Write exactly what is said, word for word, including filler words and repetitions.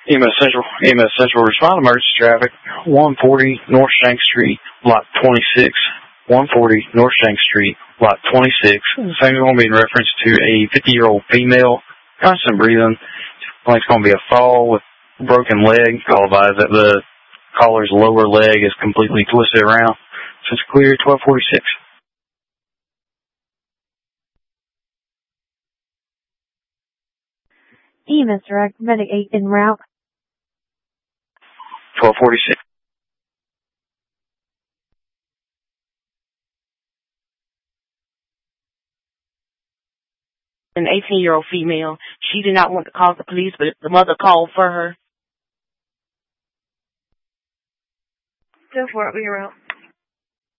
E M S Central, E M S Central, respond to emergency traffic, one forty North Shank Street, Lot twenty-six. one forty North Shank Street, Lot twenty-six. The same is going to be in reference to a fifty-year-old female, constant breathing. It's going to be a fall with broken leg. Call advised that the caller's lower leg is completely twisted around. So it's clear, twelve forty-six. E M S Direct, Medic eight en route. twelve forty-six. An eighteen-year-old female. She did not want to call the police, but the mother called for her. Go for it, we are out.